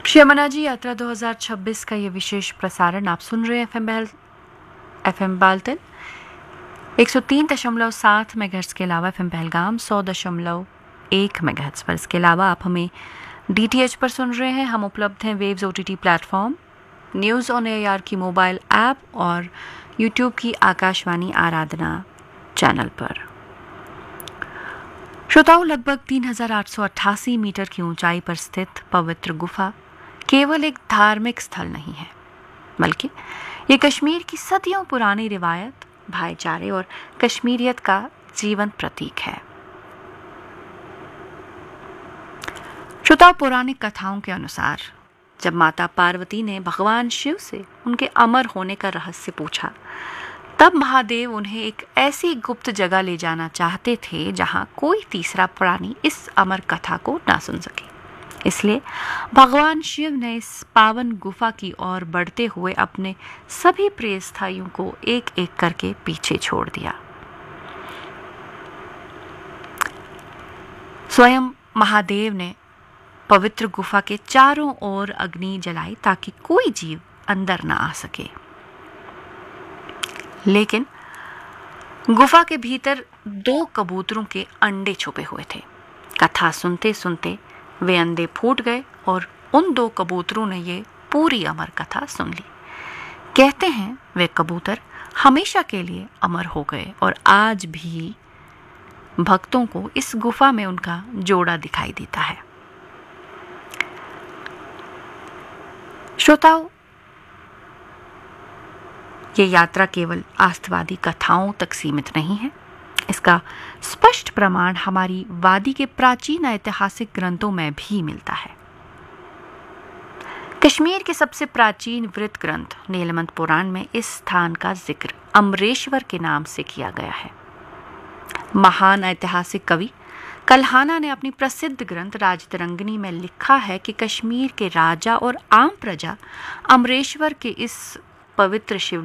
श्री अमरनाथ जी यात्रा 2026 का ये विशेष प्रसारण आप सुन रहे हैं एफएम बाल्टन 103.7 मेगाहर्ट्ज के अलावा एफएम पहलगाम 100.1 मेगाहर्ट्ज पर। इसके अलावा आप हमें डीटीएच पर सुन रहे हैं। हम उपलब्ध हैं waves OTT platform, news on AR की मोबाइल ऐप और यूट्यूब की आकाशवाणी आराधना चैनल पर। श्रोताओं, लगभग 3888 मीटर की ऊंचाई पर स्थित पवित्र गुफा केवल एक धार्मिक स्थल नहीं है, बल्कि ये कश्मीर की सदियों पुरानी रिवायत, भाईचारे और कश्मीरियत का जीवंत प्रतीक है। श्रोताओं, पौराणिक कथाओं के अनुसार जब माता पार्वती ने भगवान शिव से उनके अमर होने का रहस्य पूछा, तब महादेव उन्हें एक ऐसी गुप्त जगह ले जाना चाहते थे जहां कोई तीसरा प्राणी इस अमर कथा को ना सुन सके। इसलिए भगवान शिव ने इस पावन गुफा की ओर बढ़ते हुए अपने सभी प्रिय स्थायियों को एक एक करके पीछे छोड़ दिया। स्वयं महादेव ने पवित्र गुफा के चारों ओर अग्नि जलाई ताकि कोई जीव अंदर ना आ सके। लेकिन गुफा के भीतर 2 कबूतरों के अंडे छुपे हुए थे। कथा सुनते सुनते वे अंडे फूट गए और उन 2 कबूतरों ने ये पूरी अमर कथा सुन ली। कहते हैं वे कबूतर हमेशा के लिए अमर हो गए और आज भी भक्तों को इस गुफा में उनका जोड़ा दिखाई देता है। श्रोताओं, ये यात्रा केवल आस्थावादी कथाओं तक सीमित नहीं है। इसका स्पष्ट प्रमाण हमारी वादी के प्राचीन ऐतिहासिक ग्रंथों में भी मिलता है। कश्मीर के सबसे प्राचीन वृत्त ग्रंथ नीलमत पुराण में इस स्थान का जिक्र अमरेश्वर के नाम से किया गया है। महान ऐतिहासिक कवि कल्हाना ने अपनी प्रसिद्ध ग्रंथ राजतरंगिणी में लिखा है कि कश्मीर के राजा और आम प्रजा अमरेश्वर के इस पवित्र शिव